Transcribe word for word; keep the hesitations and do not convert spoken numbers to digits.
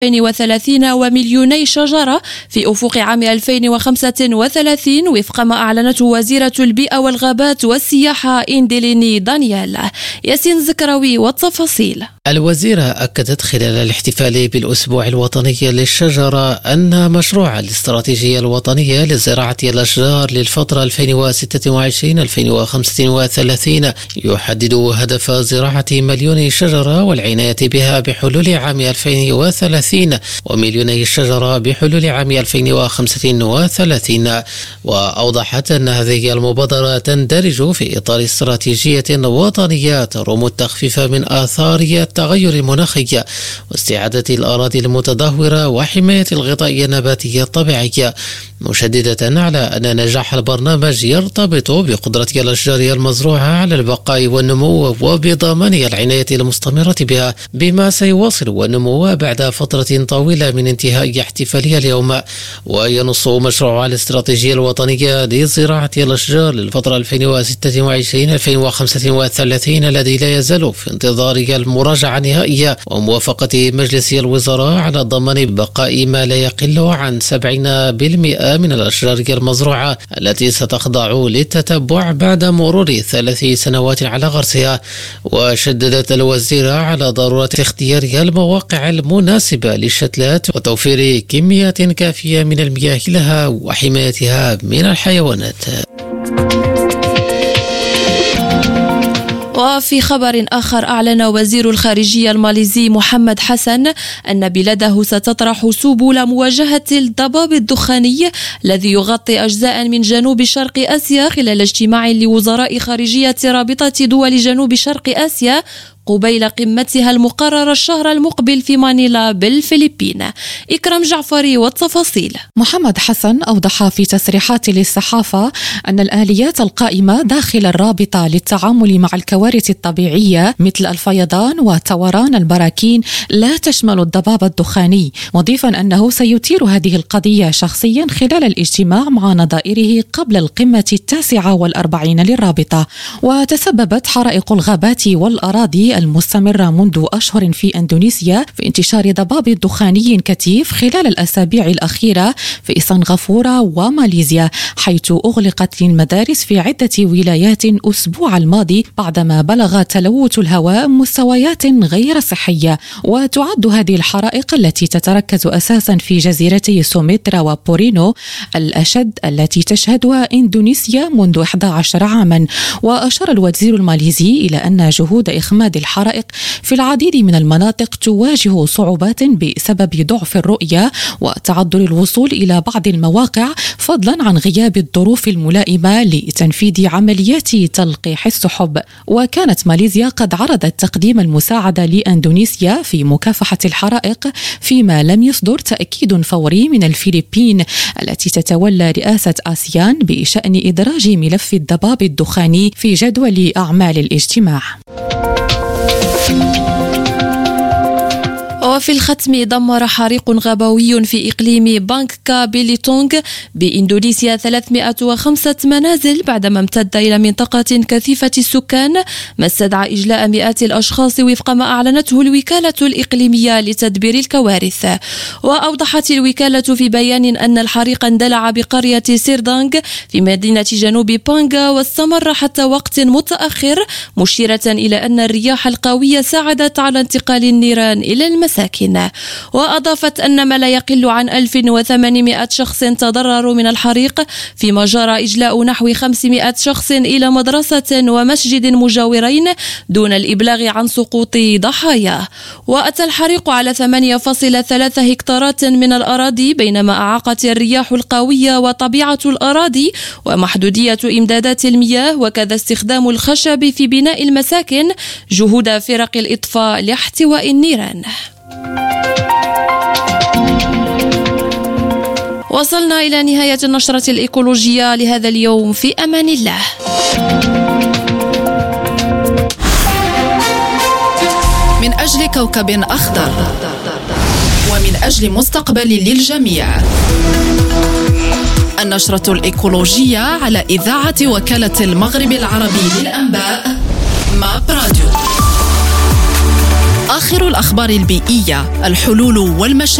ألفين وثلاثين ومليوني شجرة في أفق عام ألفين وخمسة وثلاثين وفق ما أعلنته وزيرة البيئة والغابات والسياحة إنديليني دانيال. ياسين زكراوي والتفاصيل. الوزيرة أكدت خلال الاحتفال بالأسبوع الوطني للشجرة أن مشروع الاستراتيجية الوطنية لزراعة الأشجار للفترة ألفين وستة وعشرين ألفين وخمسة وثلاثين يحدد هدف زراعة مليون شجرة والعناية بها بحلول عام ألفين وثلاثين ومليوني شجرة بحلول عام ألفين وخمسة وثلاثين. وأوضحت أن هذه المبادرة تندرج في إطار استراتيجية وطنية تروم التخفيف من آثار التغير المناخي واستعادة الأراضي المتدهورة وحماية الغطاء النباتي الطبيعي، مشددة على أن نجاح البرنامج يرتبط بقدرة الأشجار المزروعة على البقاء والنمو وبضمان العناية المستمرة بها، بما سيواصل النمو بعد فترة طويلة من انتهاء احتفالها اليوم. وينص مشروع الاستراتيجية الوطنية لزراعة الأشجار للفترة ألفين وستة وعشرين ألفين وخمسة وثلاثين الذي لا يزال في انتظار المراجعة النهائية وموافقة مجلس الوزراء على ضمان بقاء ما لا يقل عن سبعين بالمئة من الأشجار المزروعة التي ستخضع للتتبع بعد مرور ثلاث سنوات على غرسها. وشددت الوزيرة على ضرورة اختيار المواقع المناسبة للشتلات وتوفير كميات كافية من المياه لها وحمايتها من الحيوانات. وفي خبر آخر، أعلن وزير الخارجية الماليزي محمد حسن أن بلاده ستطرح سبل مواجهة الضباب الدخاني الذي يغطي أجزاء من جنوب شرق آسيا خلال اجتماع لوزراء خارجية رابطة دول جنوب شرق آسيا قبيل قمتها المقررة الشهر المقبل في مانيلا بالفلبين. إكرام جعفري والتفاصيل. محمد حسن أوضح في تصريحات للصحافة أن الآليات القائمة داخل الرابطة للتعامل مع الكوارث الطبيعية مثل الفيضان وتوران البراكين لا تشمل الضباب الدخاني، مضيفا أنه سيثير هذه القضية شخصيا خلال الاجتماع مع نظائره قبل القمة التاسعة والأربعين للرابطة. وتسببت حرائق الغابات والأراضي المستمرة منذ أشهر في إندونيسيا في انتشار ضباب دخاني كثيف خلال الأسابيع الأخيرة في سنغافورة وماليزيا، حيث أغلقت المدارس في عدة ولايات أسبوع الماضي بعدما بلغ تلوث الهواء مستويات غير صحية. وتعد هذه الحرائق التي تتركز أساسا في جزيرتي سومترا وبورينو الأشد التي تشهدها إندونيسيا منذ أحد عشر عاما. وأشار الوزير الماليزي إلى أن جهود إخماد الحرائق في العديد من المناطق تواجه صعوبات بسبب ضعف الرؤية وتعذر الوصول إلى بعض المواقع، فضلا عن غياب الظروف الملائمة لتنفيذ عمليات تلقيح السحب. وكانت ماليزيا قد عرضت تقديم المساعدة لإندونيسيا في مكافحة الحرائق، فيما لم يصدر تأكيد فوري من الفلبين التي تتولى رئاسة آسيان بشأن إدراج ملف الضباب الدخاني في جدول أعمال الاجتماع. وفي الختم، دمر حريق غابوي في إقليم بانكا بيليتونغ بإندونيسيا ثلاثمائة وخمسة منازل بعدما امتد إلى منطقة كثيفة السكان، ما استدعى إجلاء مئات الأشخاص وفق ما أعلنته الوكالة الإقليمية لتدبير الكوارث. وأوضحت الوكالة في بيان أن الحريق اندلع بقرية سيردانغ في مدينة جنوب بانغا واستمر حتى وقت متأخر، مشيرة إلى أن الرياح القوية ساعدت على انتقال النيران إلى المساكن. وأضافت أن ما لا يقل عن ألف وثمانمائة شخص تضرروا من الحريق، فيما جرى إجلاء نحو خمسمائة شخص إلى مدرسة ومسجد مجاورين دون الإبلاغ عن سقوط ضحايا. وأتى الحريق على ثمانية فاصلة ثلاثة هكتارات من الأراضي، بينما أعاقت الرياح القوية وطبيعة الأراضي ومحدودية إمدادات المياه وكذا استخدام الخشب في بناء المساكن جهود فرق الإطفاء لاحتواء النيران. وصلنا إلى نهاية النشرة الإيكولوجية لهذا اليوم، في أمان الله. من أجل كوكب أخضر ومن أجل مستقبل للجميع، النشرة الإيكولوجية على إذاعة وكالة المغرب العربي للأنباء ماب راديو. آخر الأخبار البيئية، الحلول والمشاكل